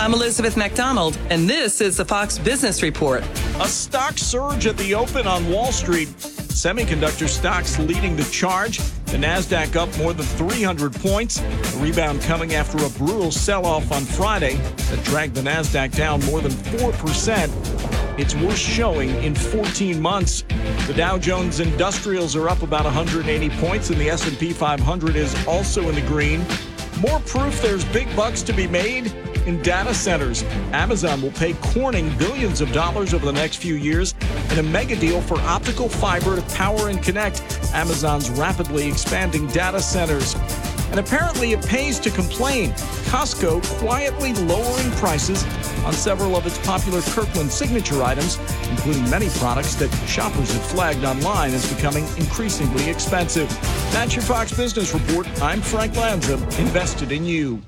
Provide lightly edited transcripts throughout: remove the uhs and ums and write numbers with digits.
I'm Elizabeth McDonald, and this is the Fox Business Report. A stock surge at the open on Wall Street. Semiconductor stocks leading the charge. The Nasdaq up more than 300 points. The rebound coming after a brutal sell-off on Friday that dragged the Nasdaq down more than 4%. Its worst showing in 14 months. The Dow Jones Industrials are up about 180 points, and the S&P 500 is also in the green. More proof there's big bucks to be made in data centers. Amazon will pay Corning billions of dollars over the next few years in a mega deal for optical fiber to power and connect Amazon's rapidly expanding data centers. And apparently it pays to complain. Costco quietly lowering prices on several of its popular Kirkland signature items, including many products that shoppers have flagged online as becoming increasingly expensive. That's your Fox Business Report. I'm Frank Lanza, invested in you.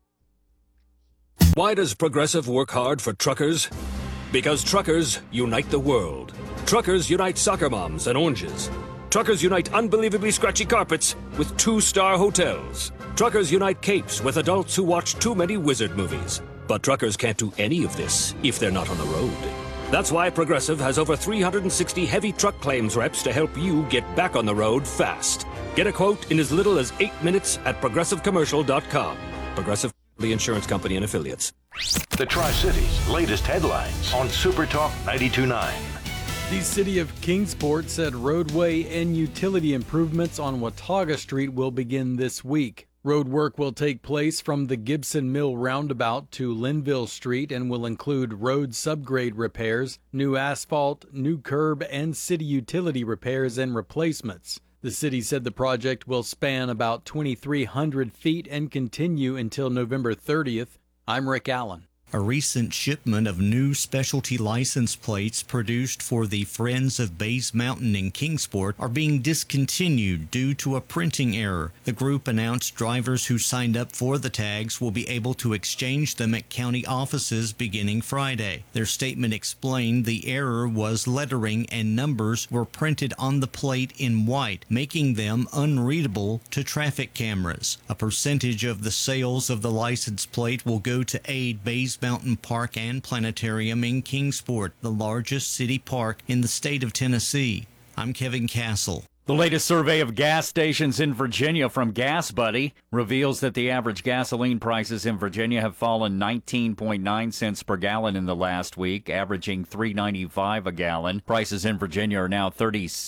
Why does Progressive work hard for truckers? Because truckers unite the world. Truckers unite soccer moms and oranges. Truckers unite unbelievably scratchy carpets with 2-star hotels. Truckers unite capes with adults who watch too many wizard movies. But truckers can't do any of this if they're not on the road. That's why Progressive has over 360 heavy truck claims reps to help you get back on the road fast. Get a quote in as little as 8 minutes at progressivecommercial.com. Progressive, the insurance company and affiliates. The Tri-Cities' latest headlines on Super Talk 92.9. The city of Kingsport said roadway and utility improvements on Watauga Street will begin this week. Road work will take place from the Gibson Mill roundabout to Linville Street and will include road subgrade repairs, new asphalt, new curb, and city utility repairs and replacements. The city said the project will span about 2,300 feet and continue until November 30th. I'm Rick Allen. A recent shipment of new specialty license plates produced for the Friends of Bays Mountain in Kingsport are being discontinued due to a printing error. The group announced drivers who signed up for the tags will be able to exchange them at county offices beginning Friday. Their statement explained the error was lettering and numbers were printed on the plate in white, making them unreadable to traffic cameras. A percentage of the sales of the license plate will go to aid Bays Mountain Park and Planetarium in Kingsport, the largest city park in the state of Tennessee. I'm Kevin Castle. The latest survey of gas stations in Virginia from Gas Buddy reveals that the average gasoline prices in Virginia have fallen 19.9 cents per gallon in the last week, averaging $3.95 a gallon. Prices in Virginia are now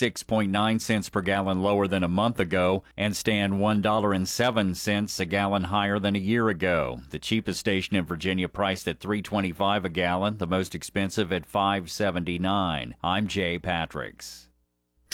36.9 cents per gallon lower than a month ago and stand $1.07 a gallon higher than a year ago. The cheapest station in Virginia priced at $3.25 a gallon, the most expensive at $5.79. I'm Jay Patricks.